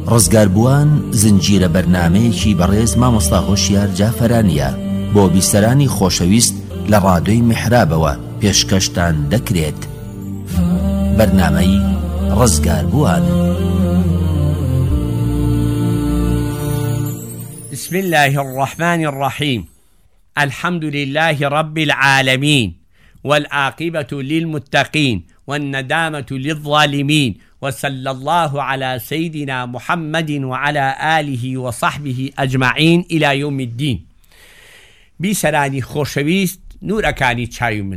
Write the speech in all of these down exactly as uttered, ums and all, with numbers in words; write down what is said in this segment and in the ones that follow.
ڕزگاربووان زنجیرە بەرنامەیەکی بەڕێز مامۆستا هۆشیار جافەرانیە بۆ بیستەرانی خۆشەویست لە ڕادیۆی میحرابەوە پێشکەشتان دەکرێت. بەرنامەی ڕزگاربووان. بسم الله الرحمن الرحيم. الحمد لله رب العالمين والعاقبة للمتقين والندامة للظالمين، وصلى الله على سيدنا محمد وعلى آله وصحبه أجمعين إلى يوم الدين. بسراني خوشويست نور أكاني تشاي من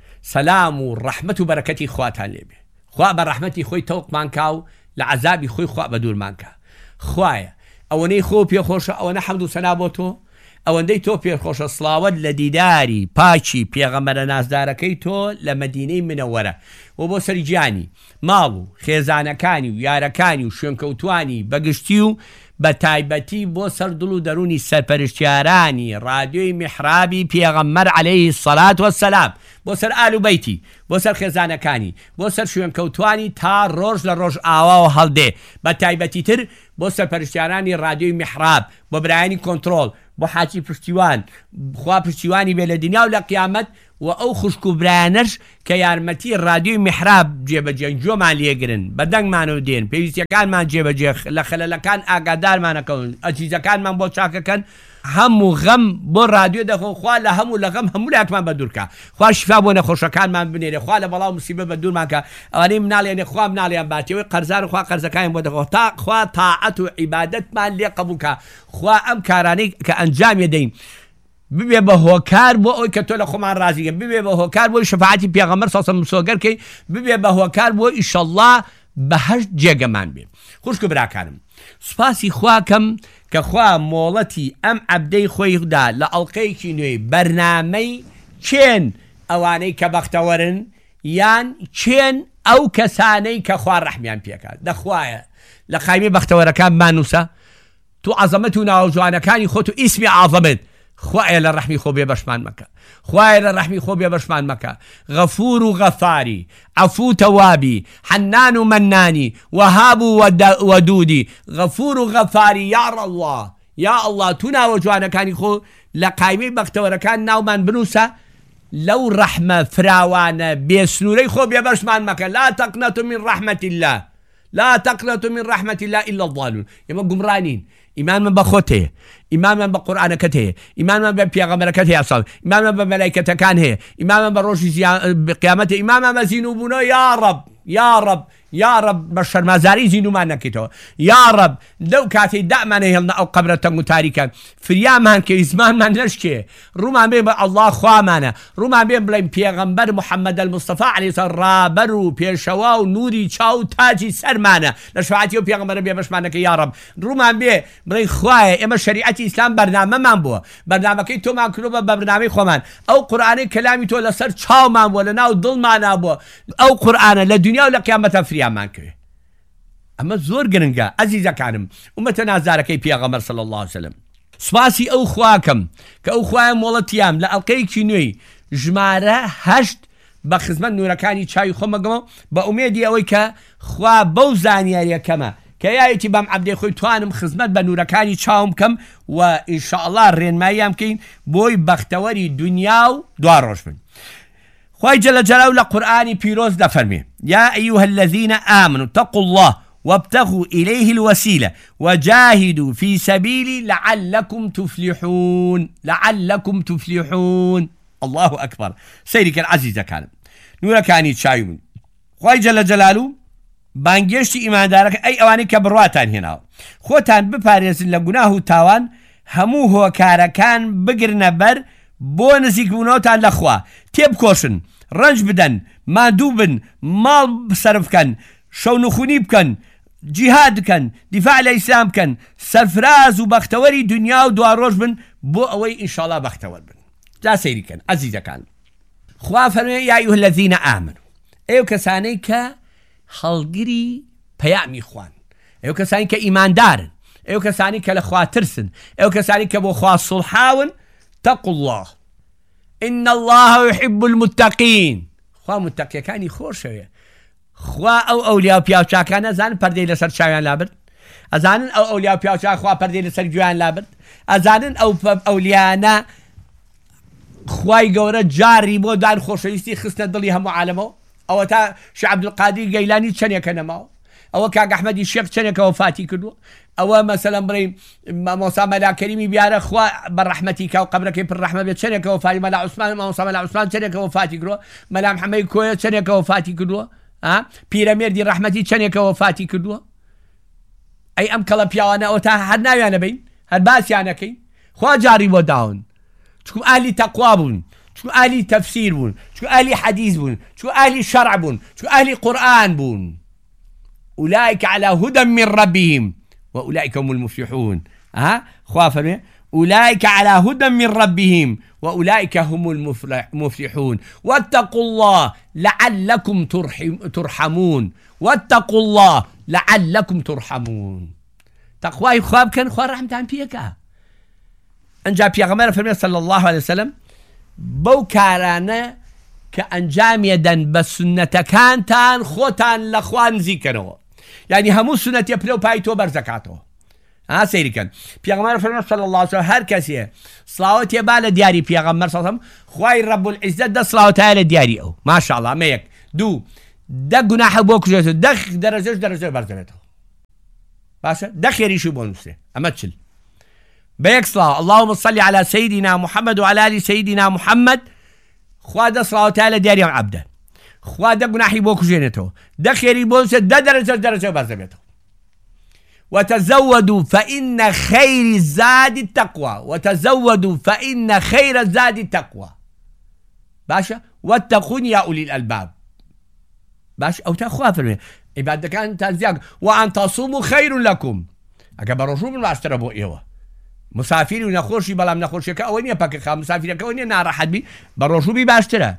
سلام ورحمة وبركة خواتان لبه خواه برحمتي خوي توق مانكاو لعذابي خوي خواه بدور مانكا خوايا ئەوەنەی خۆ پێ خۆشە، ئەوەنە حەمد و سەنا بۆ تۆ، ئەوەندەی تۆ پێ خۆشە سڵاوەت لە دیداری پاچی پێغەمبەرە نازدارەکەی تۆ لە مەدینەی منەوەرە و بۆ سەرگیانی ماڵ و خێزانەکانی و یارەکانی و شوێنکەوتوانی بەگشتی و بە تایبەتی بۆ سەردڵ و دەرونی سەرپەرشتیارانی ڕادیۆی میحرابی پێغەمبەر عەلەیهی السەلات وەسسەلام، بۆ سەر ئال و بەیتی، بۆ سەر خێزانەکانی، بۆ سەر شوێنکەوتوانی تا ڕۆژ لە ڕۆژ ئاوا و هەڵدێ، بە تایبەتی تر بۆ سەرپەرشتیارانی ڕادیۆی میحراب، بۆ برایانی کۆنتڕۆڵ، بۆ حاجی پشتیوان، خوا پشتیوانی بێ لە دنیا و لە قیامەت، و ئەو خوشک و برایانەش کە یارمەتی ڕادیۆی میحراب جێبەجێنجۆمان لێگرن، بەدەنگمانەوە دێن، پێویستیەکانمان جێبەجێ لە خەلەلەکان ئاگادارمانەکەون، ئەجیزەکانمان بۆ چاکەکەن، هەموو غەم بۆ ڕادیۆ دەخۆن، خوا لە هەموو لە غەم هەموو لایەکمان بە دوورکە، خوا شیفا بۆ نەخۆشەکانمان بنێرێ، خوا لە بەڵاو موسیبەت بە دوورمانکە، ئەوانەی مناڵێنێ خوا مناڵیان باتەوەی قەرزان، خوا قەرزەکانیان بۆ دەخۆ، تا خوا تاعەت و عیبادەتمان لێ قبوولکە، خوا ئەم کارانەی کە ئەنجام دەین ببێ بە هۆکار بۆ ئەوی کە تۆ لە خۆمان ڕازیگە، ببێ بە هۆکار بۆی شەفاعەتی پێغەمبەر سەڵسەڵەم سۆگەرکەی، ببێ بە هۆکار بۆ ئیشەڵڵا بەهەشت جێگەمان بێ. خوشک و براکانم، سوپاسی خواکەم کە خوا مۆڵەتی ئەم عەبدەی خۆیدا لە ئەڵقەیەکی نوێی بەرنامەی چێن ئەوانەی کە بەختەوەرن یان چێن ئەو کەسانەی کە خوا ڕەحمیان پێکات، دەخوایە لە قایمەی بەختەوەرەکان مانووسە، تو عەزەمەت و ناوجوانەکانی خۆت و ئیسمی عەزەمت، خوایە لە ڕەحمی خۆ بێ بەشمان مەکە، خوایە لە ڕەحمی خۆ بێ بەشمان مەکە، غەفور و غەفاری، عەفو تەوابی، حەنان و مەنانی، وەهاب و وەدودی، غەفور و غەفاری، یا الله یا الله، تو ناوە جوانەکانی خۆ لە قایمەی بەختەوەرەکان ناومان بنووسە، لەو ڕەحمە فراوانە بێسنوورەی خۆ بێ بەشمان مەکە، لا تەقنەتوا من ڕەحمەت الله، لا تقنطوا من رحمة الله إلا الضالون. يما قمرانين إيمان من بخوته، إيمان من بقرآن كته، إيمان من بيغمبر كته أصلا، إيمان من بملائكة كان هي، إيمان من بروش بقيامته، إيمان من زينوبنا يا رب يا رب يا رب بشر مازاري زينو ما نكتو يا رب لو كاتي دائما هلنا أو قبرة تاريكا فريام هن كإزمان من نشكي روما بين الله خوامانا روما بين بلين بيغمبر محمد المصطفى عليه الصلاة رابرو بيشواو نوري تشاو تاجي سرمانا لشفاعتي بيغمبر بيبش مانك يا رب روما بين بلين خواي إما شريعة إسلام برنامج من بوا برنامج كي تو ما كلوبا برنامج خوان أو قرآن كلامي تو لسر تشاو من ولا ناو ضل ما نابوا أو قرآن للدنيا ولا قيامة فريام مانكوي اما زور گرنگا عزیزەکانم ئومەتە نازارەکەی پێغەمبەر صلی الله عليه وسلم سپاسی ئەو خواکەم کە ئەو خوایە مۆڵەتیام لە ئەڵقەیەکی نوێی ژمارە هەشت بە خزمەت نورەکانی چاوی خۆمەگەمەوە بە ئومێدی ئەوەی کە خوا بەو زانیاریەکەمە کە یایەتی بەم عەبدەی خۆی توانم خزمەت بە نورەکانی چاوم بکەم و ئینشاءالله ڕێنماییان بکەین بۆی بەختەوەری دنیا و دوا ڕۆژ بن. خواهي جل جلاله لقرآن بيروز دفرمي يا أيها الذين آمنوا اتقوا الله وابتغوا إليه الوسيلة وجاهدوا في سبيله لعلكم تفلحون لعلكم تفلحون. الله أكبر. سيرك العزيز كان نورا كاني تشايمون خواهي جل جلاله بانجيشت إيمان دارك أي أواني كبرواتان هنا خوتان بپاريزن لقناه تاوان همو هو كاركان بقرن بر بۆ نزیکبوونەوەتان لەخوا تێبکۆشن، ڕەنج بدەن، مادوو بن، ماڵ بسەرف بکەن، شەونخونی بکەن، جیهاد بکەن، دیفاع لە ئیسلام بکەن، سەرفراز و بەختەوەری دنیا و دوا ڕۆژ بن بۆ ئەوەی ئینشاءالله بەختەوەر بن. جا سەیریکەن عەزیزەکان. خوا فەرمێ یا ئەیها الەذینە ئامنوا، ئێوە کەسانەی کە هەڵگری پەیامی خوان، ئێوە کەسانی کە ئیماندارن، ئێوە کەسانی کە لە خوا ترسن، ئێوە کەسانی کە بۆ خوا سوڵحاون، اتقوا الله إن الله يحب المتقين. خوا متقي كاني خور شوية خوا أو أولياء بياو شاكانا زان پردەی لەسەر چاویان لابرد ئەزانن ئەو ئەولیا پیاوچان خوا پەردەی لەسەر گوێیان لابرد ئەزانن ئەو ئەولیانە خوای گەورە جاری بۆ دان خۆشەویستی خستە دڵی هەموو عالەمەوە ئەوە تا شێخ عەبدولقادر گەیلانی چەندێکە نەماوە ئەوە کاک ئەحمەدی شێخ چەندێکە وەفاتی کردووە ئەوە مەسەلەن بڵێ مامۆستا مەلا کەریمی بیارە خوا بەڕەحمەتی کا و قەبرەکەی پڕ ڕەحمە بێت چەندێکە وەفاتی مەلا عوسمان مامۆستا مەلا عوسمان چەندێکە وەفاتی کردووە مەلا محەممەد کۆیە چەندێکە وەفاتی کردووە پیرەمێردی ڕەحمەتی چەندێکە وەفاتی کردووە ئەی ئەم کەڵە پیاوانە ئەوە تا هەر ناویانە بین هەر باسییانەکەین خوا جاری بۆ داون چکو ئالی تەقوا بوون چکو ئالی تەفسیر بوون چکو ئالی حەدیث بوون چکو ئالی شەرع بوون چکو ئالی قورئان بوون أولئك على هدى من ربهم وأولئك هم المفلحون ها خوا فرمي أولئك على هدى من ربهم وأولئك هم المفلحون واتقوا الله لعلكم ترحمون واتقوا الله لعلكم ترحمون تقوى خواب كان خواب رحمتان بيكا انجا بيغمار فرمي صلى الله عليه وسلم بو كارانا كأنجام يدن بسنة كانتان خوتان لخوان زيكنوا يعني همو سنة يبلو بايتو برزكاتو ها سيري كان بيغمار فرمي صلى الله عليه وسلم هر كسي صلاة يبال دياري بيغمار صلى الله عليه وسلم خواي رب العزة دا صلاة يبال دياري او ما شاء الله ما يك دو دا قناح بوك جوزو دخ درجة درجة برزكاتو باشا دا خيري شو بونسي اما تشل بيك صلاة اللهم صل على سيدنا محمد وعلى آل سيدنا محمد خوا دا صلاة تعالى دياري عبده خوا دا قناحي بوكو جينتو دا خيري بونسة دا درجة درجة برزبيتو وتزودوا فإن خير الزاد التقوى وتزودوا فإن خير الزاد التقوى باشا واتقون يا أولي الألباب باشا أو تخوا فرمي إبادة كان تنزيق وأن تصوموا خير لكم أكبر رجوب ما اشتربوا إيوه مسافری و نخوشی بەڵام نەخۆشیەکە ئەوە نییە پەکە خام مسافرەکە ئەوە نیە ناڕەحەت بی بە ڕۆژوبی باشترە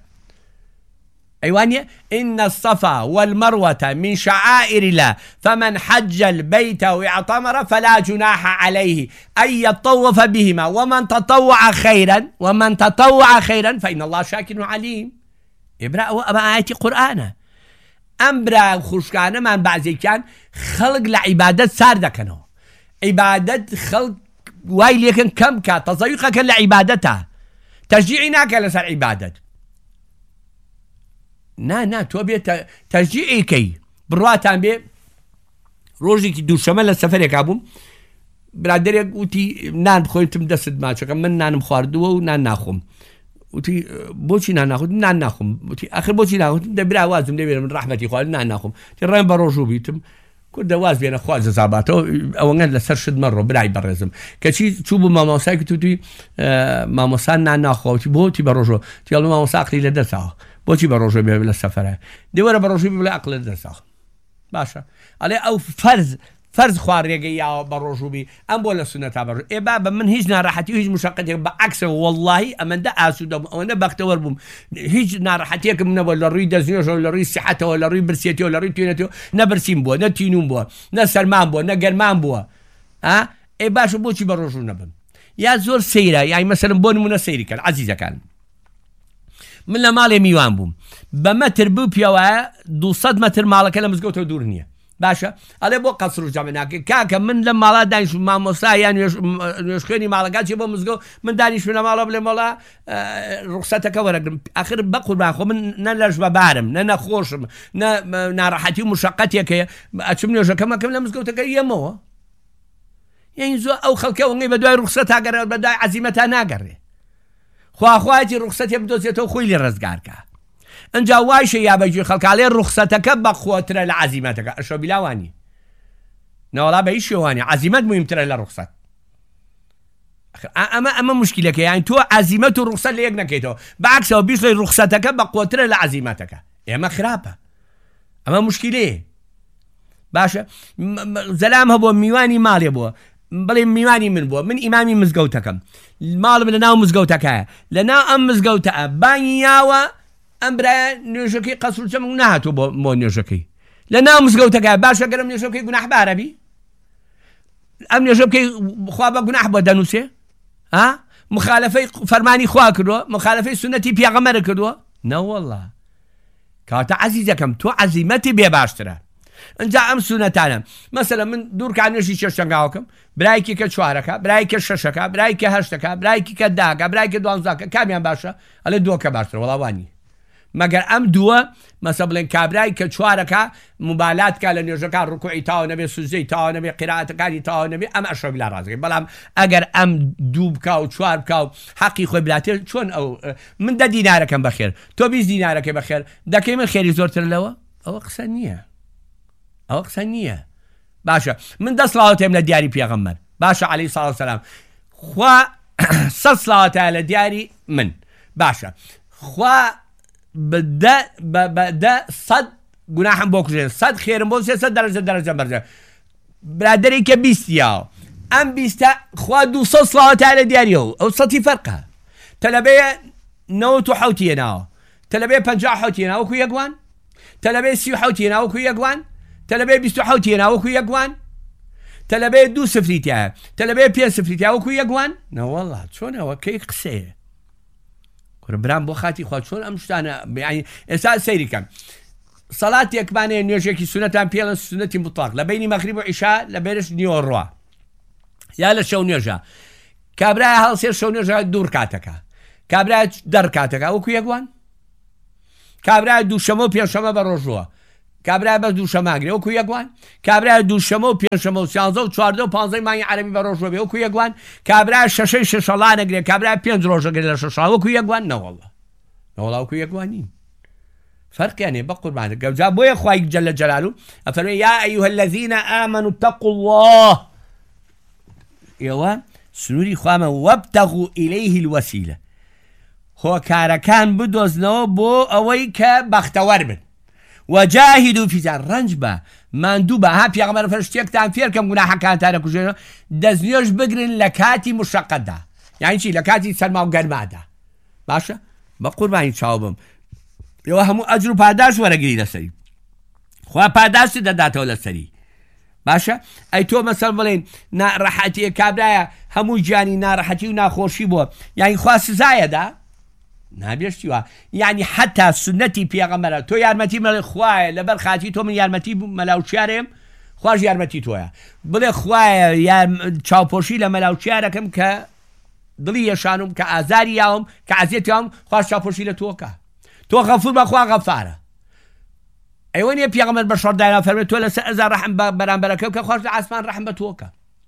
أيوانية إن الصفا والمروة من شعائر الله فمن حج البيت واعتمر فلا جناح عليه أن يطوف بهما ومن تطوع خيرا ومن تطوع خيرا فإن الله شاكر عليم إبراء وأبا آيات قرآن أمبرا خوشكان من بعضي كان خلق لعبادة ساردكنو عبادة خلق واي ليكن كم كا تضيقك لعبادتها تشجيعنا لسر عبادة نا نا تو بي تشجيعي كي برواتان بي روجي كي دو شمال السفر يكابوم برادر قوتي نان بخوين تم دست ماچك من نان مخواردو و نان ناخوم قوتي بوچي نان ناخوم نان ناخوم قوتي اخر بوچي ناخوم دبرا وازم دبر من رحمتي خوال نان ناخوم تي راين بروجو بيتم كل دواز بين أخوات زاباته أو عند لسرشد مرة براي برزم كشي شو بماموسا كتوتي ماموسا نانا خوتي بوتي بروجو تيالو ماموسا أقلي لدرسها بوتي بروجو بيبلا السفرة دورة بروجو بيبلا أقل لدرسها باشا عليه أو فرز فرز خواريجي يا بروجو بي أم بولا سنة تابر إيه بابا من هيجنا راحتي هيج مشقتي بعكس والله أمن ده أسود أنا بختور بوم هيجنا راحتيك من ولا ريد زيوش ولا ريد صحته ولا ريد برسيتي ولا ريد تينتي نبرسيم بوا نتينون بوا نسرمان بوا نجرمان بوا ها إيه باش بوشي بروجو نبم يا زور سيرة يعني مثلا بون من السيرة كان عزيزة كان من لا مالي ميوان بوم بمتر بو بيوا دو صد متر مالك لما زقوته دورنيه باشا على بو قصر جامعنا كاكا من لما لا دانش ما مصا يعني يشخني مالقات يبو مزقو من دانش من مالا بلا مالا رخصتك ورق اخر بقول باخو من نلج ببارم ننا خوش نا راحتي مشقتي كي اتشمني وجه كما كم مزقو تك يمو يعني زو او خلكه وني بداي رخصتها قر بداي عزيمتها ناقر خو اخواتي رخصتي بدوزيتو خويلي رزقاركا انجا وايش يا بيجي خلق عليه رخصتك بقوتر لعزيمتك اشو بلاواني نولا بيشواني عزيمت مهمتر للرخصة اما اما مشكلة يعني تو عزيمته الرخصة اللي يقنكيتو بعكس بيش رخصتك بقوتر لعزيمتك اما خرابة اما مشكلة باشا زلام هبو ميواني مالي بو بلي ميواني من بو من امامي مزقوتك المال من لنا مزقوتك لنا ام مزقوتك بانياوا أمبرا نيوشكي قصر جمع نهاتو بو نيوشكي لنا مزقوتك باشا قرم نيوشكي قناح باربي أم نيوشكي خوابا قناح بو دانوسي ها مخالفي فرماني خواه كدو مخالفي سنتي بيغمر كدو نا والله كاتا عزيزكم تو عزيمتي بي باشترا ئەنجا ئەم سونەتانە مەسەلەن من دوورکە نوێژی چێشتەنگاوکەم برایکی کە چوارەکە برایکە شەشەکە برایکە هەشتەکە برایکی کە داکە برایکە دوانزاکە کامیان باشە ئەلێ دووەکە باشترە وەڵاوانی مەگەر ئەم دووە مەسە بڵێن کابرای کە چوارەکە موبالاتکە لە نوێژەکان ڕکوعی تاوە نەبێ سوزەی تاوە نەبێ قیرائەتەکانی تاوە نەبێ ئەم ئەشە بلا ڕازەکەی بەڵام ئەگەر ئەم دوو بکە و چوار بکە و حەقی خۆی بلاتێ چۆن ئەو من دە دینارەکەم بەخێر تۆ بیست دینارەکەی بەخێر دەکەی من خێری زۆرتر لەوە ئەوە قسە نییە ئەوە قسە نییە باشە من دە سڵاوەتێم لە دیاری پێغەمبەر باشە عەلەیهی سەڵاتو وەسەلام خوا سەد سڵاوەتە لە دیاری من باشە خوا بەدە بەدە سەد گوناحم بۆ کوژێن سەد خێرم بۆ سێ سەد دەرەجە دەرەجە بەرجە برادەرێکە بیستیاوە ئەم بیستە خوا دوو سەد سڵاوەتە لە دیاریەوە ئەو سەتی فەرقە تەلەبەیە نەوەت و حەوت هێناوە تەلەبەیە پەنجا حەوت هێناوە وەکو یەکوان تەلەبەیە سی و حەوت هێناوە وەکو یەکوان تەلەبەیە بیست و حەوت هێناوە وەکو یەکوان تەلەبەیە دوو سفریتیایە تەلەبەیە پێنج سفریتیایە وەکو یەکوان نەوەڵڵا چۆنەوە کەی قسەیە برام بۆ خاتی خوا چۆن ئەم شتانە ئێستا سەیریکەم سەڵات یەکمانەیە نوێژێکی سونەتان پێڵن سونەتی مطلق لە بینی مەغریب و عیشا لە بێرش نیوەڕوا یا لە شەو نوێژە کابرایە هەڵسێ شەو نوێژە دوور کاتەکە کابرایە دەر کاتەکە وەکو یەکوان کابرایە دووشەمە و پێنجشەمە بە ڕۆژووە کابرایە بەس دووشەماگرێ وەکو یەکوان کابرایە دووشەمە و پێنجشەمە و سیانزە و چواردە و پانزەی مانگی عەرەبی بە ڕۆژوە بێ وەکو یەکوان کابرایە شەشەی شەشەڵانەگرێ کابرایە پێنج ڕۆژەگرێ لە شەشەڵ وەکو یەکوان نەوەڵڵا نەوەڵڵا وەکو یەکوانین فەرقیانێ بە قوربانە گەوجا بۆیە خوای جەلە جەلالوو ئەفەرمێ یا ئەیها الذین آمنوا اتقوا الله ئێوە سنووری خوامە وابتغوا إليه الوسیلە هۆکارەکان بدۆزنەوە بۆ ئەوەی کە بەختەوەر بن وجاهدوا في ڕەنج بە ماندوو بە ها پێغەمبەر فەرمووی شتێکتان فێرکەم گوناحەکانتان نەکوژێنەوە دەستنوێژ بگرن لە کاتی مشەقەتدا یعنی چی لە کاتی سەرما و گەرمادا باشە بە قوربانی چاو بم ئێوە هەموو ئەجر و پاداش وەرەگری لەسەری خوا پاداشی دەداتەوە لەسەری باشە ئەی تۆ مەسەڵ بڵێن ناڕەحەتیە کابرایە هەموو گیانی ناڕەحەتی و ناخۆشی بووە یعنی خوا سزایەدا نابێشتیوە یعنی حتا سنەتی پێغەمبەرە تۆ یارمەتی مەڵێ خوایە لەبەر خاتی تۆ من یارمەتی مەلاوچیارێم خواش یارمەتی تۆیە بڵێ خوایە چاوپۆشی لە مەلاوچیارەکەم کە دڵی یەشانم کە ئازاری یاوم کە عەزیەتیاوم خواش چاوپۆشی لە تۆکە تۆ غەفور بە خوا غەفارە ئەیوە نیە پێغەمبەر بە شەڕدایان فەرمێ تۆ لەسەر ئەزار ڕەحم بەرامبەرەکە کە خواش لە ئاسمان ڕەحم بە تۆکە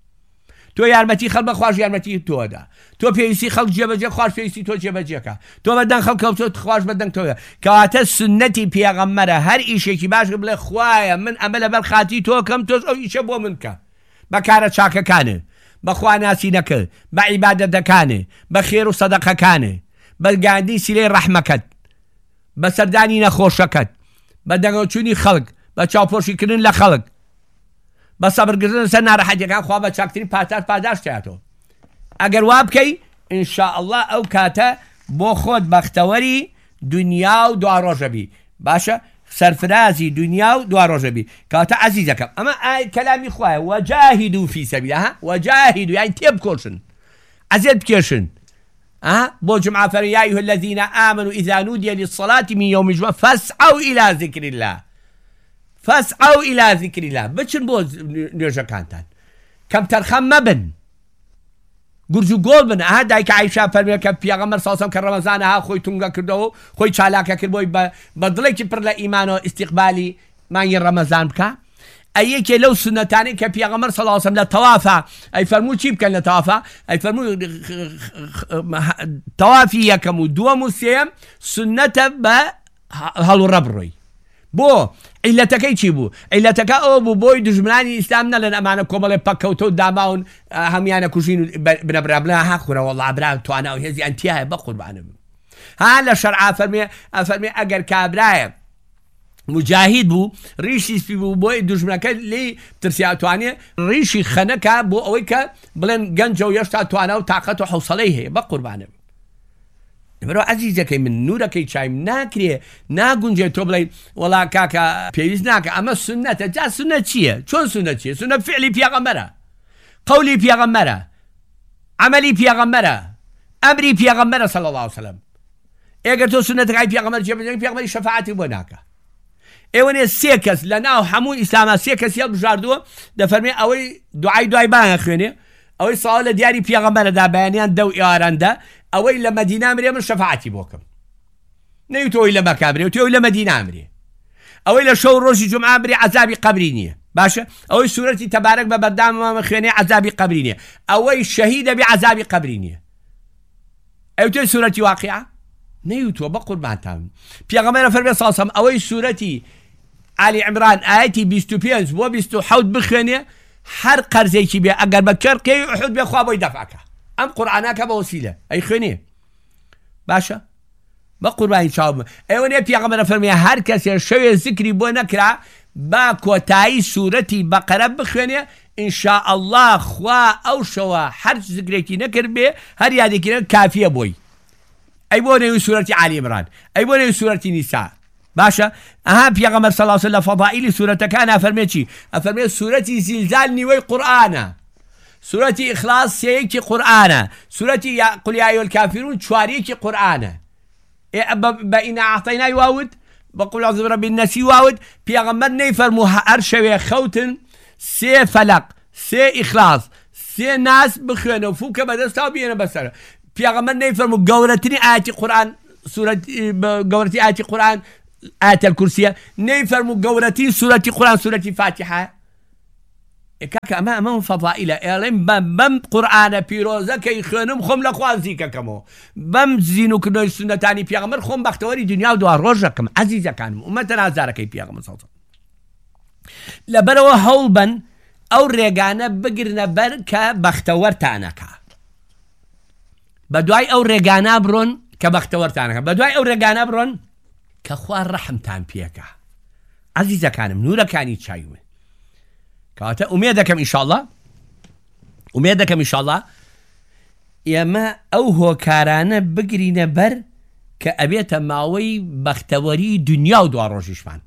تۆ یارمەتی خەڵک بە خواش یارمەتی تۆدا تۆ پێویستی خەڵک جێبەجێ خواش پێویستی تۆ جێبەجێکە تۆ بەدەنگ خەڵک کەوتۆ خواش بەدەنگ تۆیە کەواتە سنەتی پێغەمبەرە هەر ئیشێکی باش بڵێ خوایە من ئەمە لەبەر خاتی تۆ کەم تۆش ئەو ئیشە بۆ من کە بە کارە چاکەکانە بە خواناسینەکە بە عیبادەتەکانە بە خێر و سەدەقەکانە بە گاندی سیلەی ڕەحمەکەت بە سەردانی نەخۆشەکەت بە دەنگەوچوونی خەڵک بە چاوپۆشیکردن لە خەڵک بە سەبرگرتن سەر ناڕەحەتیەکان خوا بە چاکترین پاتار پاداش دەیاتەوە ئەگەر وا بکەی ئینشاءالله ئەو کاتە بۆ خۆت بەختەوەری دنیا و دوا ڕۆژەبی باشە سەرفرازی دنیا و دوا ڕۆژەبی کاتە عەزیزەکەم ئەمە کەلامی خوایە وەجاهدوا فی سەبیلە ها وەجاهدوا یعنی تێبکۆشن عەزیەت بکێشن ها بۆ جمعە فەرمووی یا ئەیها الذین آمنوا إذا نودي للصلاة من يوم الجمعة فاسعوا إلى ذكر الله فاسعوا إلى ذكر الله بچن بۆ نوێژەکانتان کەم تەرخەم مەبن گورج و گۆڵ بن ئەها دایکە عایشا فەرمووی کە پێغەمبەر سەڵسەڵەم کە ڕەمەزانە ها خۆی تونگە کردەوە خۆی چالاکە کرد بۆی بە دڵێکی پڕ لە ئیمانەوە ئیستیقبالی مانگی ڕەمەزان بکە ئەیەکێ لەو سنەتانەی کە پێغەمبەر سەڵڵاهو عەلەیهی وسەلەم لە تەوافە ئەی فەرمووی چی بکەن لە تەوافە ئەی فەرمووی تەوافی یەکەم و دووەم و سێەم سنەتە بە هەڵوڕە بڕۆی بۆ عیلەتەکەی چی بوو عیلەتەکە ئەوە بوو بۆی دژمنانی ئیسلام نەڵێن ئەمانە کۆمەڵێ پەککەوتە و داماون هەمویانە کوژین و بنەبرا بڵێ ها خوڕە وەڵڵا برا توانە و هێزی ئەنتیایە بە قوربانم ها لە شەرعا فەرمێ ئەفەرمێ ئەگەر کابرایە مجاهید بوو ڕیشی سپی بوو بۆی دژمنەکە لێی ترسیاتوانێ ڕیشی خەنەکە بۆ ئەوەی کە بڵێن گەنجە و یەشتا توانە و تااقەت و حوسەڵەی هەیە بە قوربانم لەبەرەوە عەزیزەکەی من نورەکەی چایم ناکرێ ناگونجێت تۆ بڵێ وەڵا کاکە پێویست ناکە ئەمە سنەتە جا سنەت چییە چۆن سنەت چییە سنەت فعلی پێغەمبەرە قەولی پێغەمبەرە عەمەلی پێغەمبەرە ئەمری پێغەمبەرە صلی الله علیه وسلم ئێگەر تۆ سنەتەکەی پێغەمبەر جێبەجێ پێغەمبەری شەفاعەتی بۆ ناکە ئێوەنێ سێ کەس لە ناو هەموو ئیسلاما سێ کەس هەڵبژاردووە دەفەرمێ ئەوەی دوعای دوای بانگە خوێنێ ئەوەی ساڵ لە دیاری پێغەمبەرەدا بەیانیان دە و ئێوارەندە ئەوەی لە مەدینە مرێ من شەفاعەتی بۆکەم نەیوتەوەی لە مەکا برێ وتەوەی لە مەدینە مرێ ئەوەی لە شەو ڕۆژی جومعە برێ عەزابی قەبری نییە باشە ئەوەی سوورەتی تەبارەک بە بەرداممە خوێنێ عەزابی قەبری نییە ئەوەی شەهیدە بێ عەزابی قەبری نییە ئەوتەی سوورەتی واقعە نەیوتووە بە قوربانتان پێغەمبەر فەرمێ ساسەم ئەوەی سوورەتی ئالی عیمران ئاەتی بیست و پێنج بۆ بیست و حەوت بخوێنێ هەر قەرزێکی بێ ئەگەر بە کەرقەی ئوحود بێ خوا بۆی دەفعەکە ئەم قورئاناکە بە وەسیلە ئەی خوێنێ باشە بە قوربانی چاوم ئێوە نێ پێغەمبەر فەرمێ هەر کەسێ شەوێ زیکری بۆ نەکرا با کۆتایی سوورەتی بەقەرە بخوێنێ ئینشاء الله خوا ئەو شەوە هەر زیکرێکی نەکرد بێ هەر یادێکی نەکرد کافیە بۆی ئەی بۆ نێوی سوورەتی ئالی عیمران ئەی بۆ نێوی سوورەتی نیسا باشە ئەها پێغەمبەر صلی الله علیه و سلم لە فەضائیلی سوورەتەکان ئەفەرمێ چی ئەفەرمێ سوورەتی زیلزال نیوەی قورئانە سوورەتی ئیخلاص سێیەکی قورئانە سوورەتی قل یا ئەیها الکافرون چواریەکی قورئانە بە ئینا ئەعطەینای واود بە قل ئەعوذ برەبی النەسی واود پێغەمبەر نەیفەرموو هەر شەوێ خەوتن سێ فەلەق سێ ئیخلاص سێ ناس بخوێنە و فوکە بەدەستاو بێنە بەسەر پێغەمبەر نەیفەرموو گەورەترین ئاەتی قورئان سوورەتی گەورەتی ئاەتی قورئان ئاەتە الکورسیە نەیفەرموو گەورەترین سوورەتی قورئان سوورەتی فاتحە کاکە ئەمە ئەمە فەضائیلە ئێڵێم بەم قورئانە پیرۆزەکەی خوێنم خۆم لە خوا نزیکەکەمەوە بەم زینوکردنەوەی سونەتانی پێغەمبەر خۆم بەختەوەری دنیا و دوا ڕۆژەکەم عەزیزەکانم ئومەتە نازارەکەی پێغەمبەر صلی الله علیه و سلم لەبەرەوە هەوڵ بن ئەو ڕێگانە بگرنە بەر کە بەختەوەرتانەکە بە دوای ئەو ڕێگانە بڕۆن کە بەختەوەرتانەکە بە دوای ئەو ڕێگانە بڕۆن کە خوا ڕەحمتان پێکە عەزیزەکانم نورەکانی چاومە کاتە ئومێ دەکەم ئینشاءالله ئومێ دەکەم ئینشاءالله ئێمە ئەو هۆکارانە بگرینە بەر کە ئەبێتە ماوەی بەختەوەری دنیا و دوا ڕۆژیشمان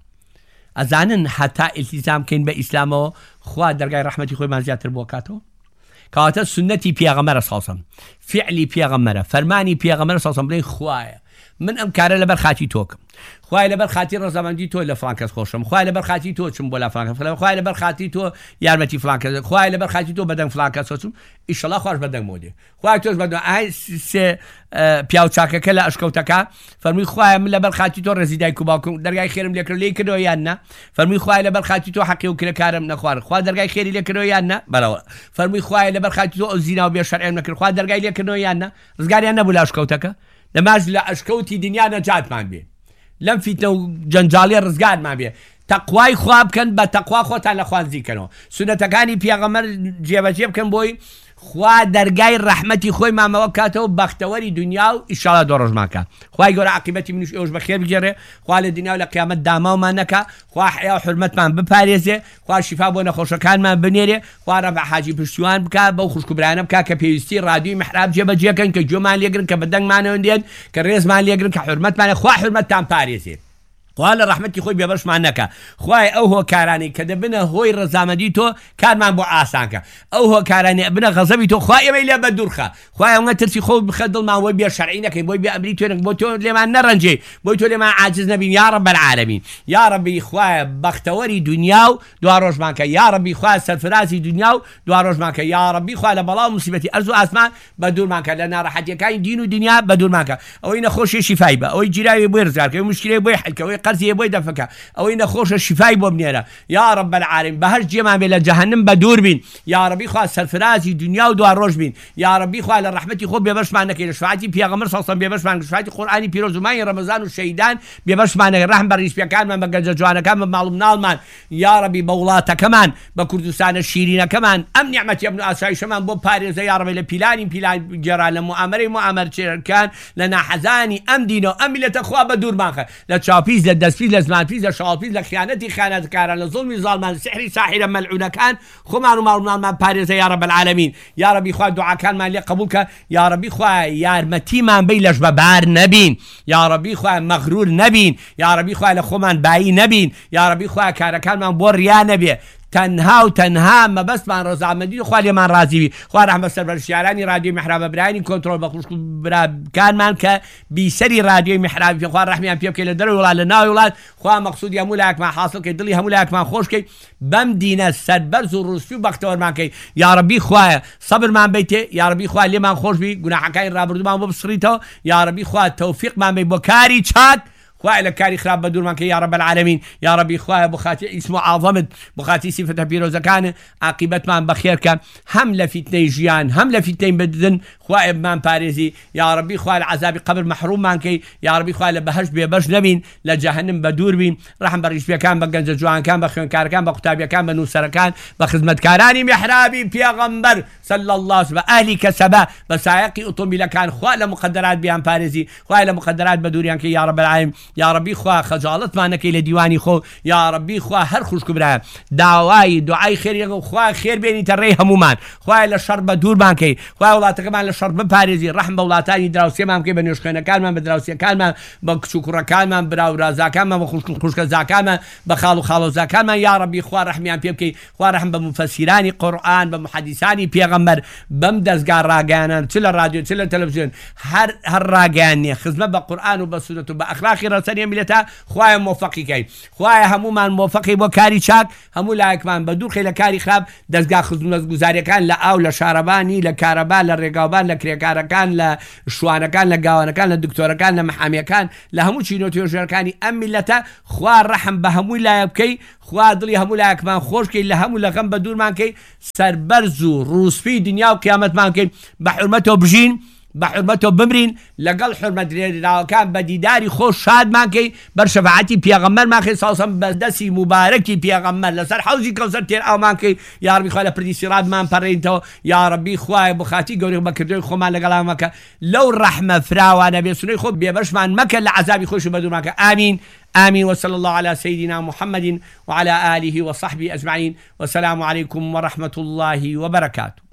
ئەزانن هەتا ئیلتیزام بکەین بە ئیسلامەوە خوا دەرگای ڕەحمەتی خۆیمان زیاتر بۆ کاتەوە کاتە سنەتی پێغەمبەرە صلی الله علیه و سلم فعلی پێغەمبەرە فەرمانی پێغەمبەرە صلی الله علیه و سلم بڵێن خوایە من ئەم کارە لەبەر خاتی تۆکم خوای لەبەر خاتی ڕەزامەندی تۆ لە فڵان کەس خۆشم خوای لەبەر خاتی تۆ چم بۆ لە فڵان کەس خوای لەبەر خاتی تۆ یارمەتی فڵان کەس خوای لەبەر خاتی تۆ بەدەنگ فڵان کەس چم ئینشەڵڵا خوش بەدەنگمەوە دێ خوای تۆش بەدەنگ ئای سێ پیاو چاکەکە لە ئەشکەوتەکە فەرمووی خوایە من لەبەر خاتی تۆ ڕێزی دایک و باوکم دەرگای خێرم لێکردەوە لێی کردەوە یان نا فەرمووی خوای لەبەر خاتی تۆ حەقی و کرێکارم نەخوارد خوا دەرگای خێری لێکردەوە یان نا بەڵەوە فەرمووی خوای لەبەر خاتی تۆ ئەو زینا و بێشەرعیم نەکرد خوا دەرگای لێکردەوە یان نا ڕزگاریان نەبوو لە ئەشکەوتەکە لەماش لە ئەشکەوتی دنیا نەجاتمان بێ لەم فیتنە و جەنجاڵیە ڕزگارمان بێ تەقوای خوا بکەن بە تەقوا خۆتان لە خوا نزیکەنەوە سونەتەکانی پێغەمبەر جێبەجێ بکەن بۆی خوا دەرگای ڕەحمەتی خۆی مامەوە بکاتەوە بەختەوەری دنیا و ئینشاءالله دۆ ڕۆژماکە خوای گەورە عاقبەتی منیش ئێوەش بەخێر بگێڕێ خوا لە دنیا و لە قیامەت داماومان نەکا خوا حیا و حورمەتمان بپارێزێ خوا شیفا بۆ نەخۆشەکانمان بنێرێ خوا ڕەفع حاجی پشتیوان بکا بەو خوشکبرانە بکا کە پێویستی ڕادیۆی میحراب جێبەجێکەن کە گوێمان لێگرن کە بەدەنگمانەوە دێن کە ڕێزمان لێگرن کە حورمەتمان خوا حورمەتتان پارێزێ خوا لە ڕەحمەتی خۆی بێبەشمان نەکە خوای ئەو هۆکارانی کە دەبنە هۆی ڕەزامەندی تۆ کارمان بۆ ئاسانکە ئەو هۆکارانی ئەبنە غەزەبی تۆ خوا ئێمەی لێ بە دوورخە خوای ئەوە ترسی خۆ بخە دڵمان بۆی بێ شەرعی نەکەی بۆی بێ ئەمری توێنک بۆ تۆ لێمان نەڕەنجێ بۆی تۆ لێمان عاجز نەبین یا رب العالمین یا ربی خوایە بەختەوەری دنیا و دوا ڕۆژمانکە یا ربی خوایە سەرفرازی دنیا و دوا ڕۆژمانکە یا ربی خوا لە بەڵاو موسیبەتی ئەرز و ئاسمان بە دوورمانکە لە ناڕەحەتیەکانی دین و دنیا بە دوورمانکە ئەوەی نەخۆشی شیفای بە ئەوەی جیراوی بۆی ڕزگارکە مشکلەی بۆی حەلکە ئەوەی قەرزی بۆی دەفەکە ئەوەی نەخۆشە شیفای بۆ بنێرە یا رب العالمین بەهەر جێمان بێ لە جەهەنم بە دوور بین یا ربی خوا سەرفرازی دنیا و دوا ڕۆژ بین یا ربی خوا لە ڕەحمەتی خۆ بێبەشمان نەکەی لە شفاعەتی پێغەمبەر صلی الله علیه و سلم بێبەشمان شفاعەتی قورئانی پیرۆز و مانگی ڕەمەزان و شەهیدان بێبەشمان نەکەی ڕەحم بە ڕیشپیەکانمان بە گەنجە جوانەکان بە ماڵ و مناڵمان یا ربی بە وڵاتەکەمان بە کوردستانە شیرینەکەمان ئەم نیعمەتی ئەم ئاسایشەمان بۆ پارێزە یا ربی لە پیلانی پیلان گێڕان لە موامەرەی موامەرچێرەکان لە ناحەزانی ئەم دینە و ئەم میلەتە خوا بە دوورمانکە لە چاوپیز لە دەستپیز لە زمانپیز لە شاڵپیز لە خیانەتی خیانەتکاران لە زوڵمی زاڵمان سحری ساحرە مەلعونەکان خۆمان و ماڵ و مناڵمان پارێزە یا رب العالمین یا ربی خوا دوعاکانمان لێ قبول کە یا ربی خوا یارمەتیمان بی لەش بەبار نەبین یا ربی خوا مەغرور نەبین یا ربی خوا لە خۆمان بایی نەبین یا ربی خوا کارەکانمان بۆ ڕیا نەبێ تەنها و تەنها مەبەستمان ڕەزامەندی و خوا لێمان ڕازیوی خوا ڕەحمەت سەربەرشتیارانی رادیۆی میحراب برایانی کۆنتڕۆڵ بە خوشک و براکانمان کە بیسەری رادیۆی میحراب خوا ڕەحمیان پێ بکەی لە دەرەوەی وڵات لە ناوی وڵات خوا مەقسوودی هەموو لایەکمان حاصل کەی دڵی هەموو لایەکمان خۆشکەی بەم دینە سەربەرز و ڕووسپی و بەختەوەرمان کەی یا ڕەبی خوایە سەبرمان بیتێ یا ڕەبی خوا لێمان خۆشبی گوناحەکانی ڕابردوومان بۆ بسڕیتەوە یا ڕەبی خوا تەوفیقمان بی بۆ کاری چاک خواه لە کاری خراپ بە دوورمان کە یا رب العالمین یا ربی خواه بخاطر اسم و عظمت بخاطر صفت پیرۆزەکان عاقبەتمان بەخێر کە هەم لە فیتنەی ژیان هەم لە فیتنەی بدن خواه بمان پارێزی یا ربی خواه لە عذابی قبر محروممان کەی یا ربی خواه لە بەهەشت بێبەش نەبین لە جەهەنم بە دوور بین ڕەحم بە ڕیشپیەکان بە گەنجە جوانکان بە خوێنکارەکان بە قوتابیەکان بە نووسەرەکان بە خزمەتکارانی میحرابی پێغەمبەر صلی الله بە ئەهلی کەسەبە بە سایەقی ئۆتۆمبیلەکان خواه لە مقدرات بیان پارێزی خواه لە مقدرات بە دووریان کە یا رب العالمین یا ربی خوا خجالتمان نەکەی لە دیوانی خۆ یا ربی خوا هەر خوشک برایە داوای دوعای خێریەکە و خوا خێر بێنیتە ڕێی هەمومان خوای لە شەڕ بە دوورمان کەی خوای وڵاتەکەمان لە شەڕ بپارێزی ڕەحم بە وڵاتانی دراوسێمان بکەی بە نوێژخوێنەکانمان بە دراوسێکانمان بە کچ و کوڕەکانمان براورازاکانمان بە خوشکە زاکانمان بە خاڵ و خاڵۆزاکانمان یا ربی خوا ڕەحمیان پێ بکەی خوا ڕەحم بە مفەسیرانی قورئان بە محەدیثانی پێغەمبەر بەم دەستگا ڕاگەیانان چ لە رادیۆ چ لە تەلەڤیزیۆن هەر هەر ڕاگەیان نییە خزمەت بە قورئان و بە سونەت و بە ئەخلاقی ڕەسەنی میلەتە خوایە مۆفەقی کەی خوایە هەمومان مۆفەقی بۆ کاری چاک هەموو لایەکمان بە دوورخی لە کاری خراپ دەستگا خزمەتگوزاریەکان لە ئاو لە شارەبانی لە کارەبا لە ڕێگاوبان لە کرێکارەکان لە شوانەکان لە گاوانەکان لە دکتۆرەکان لە محامیەکان لە هەموو چینۆتێژەکانی ئەم میلەتە خوا ڕەحم بە هەمووی لایە بکەی خوا دڵی هەموو لایەکمان خۆشکەی لە هەموو لە غەم بە دوورمان کەی سەربەرز و ڕووسپی دنیا و قیامەتمان کەی بە حورمەتەوە بژین بە حورمەتەوە بمرین لەگەڵ حورمەتراوەکان بە دیداری خۆش شادمان کەی بەر شەفاعەتی پێغەمبەرمان کەی ساوسەم بە دەستی مبارەکی پێغەمبەر لەسەر حەوزی کەوسەر تێر ئاومان کەی یا ربی خوا لە پردی سیراتمان پەڕێنیتەوە یا ربی خوایە بخاتی گەورەی بەکردوی خۆمان لەگەڵا مەکە لەو ڕەحمە فراوانە بێسونەی خۆ بێبەشمان مەکە لە عەزابی خۆش و بەدوورمان کە ئامین آمين وصلى الله على سيدنا محمد وعلى آله وصحبه أجمعين والسلام عليكم ورحمة الله وبركاته.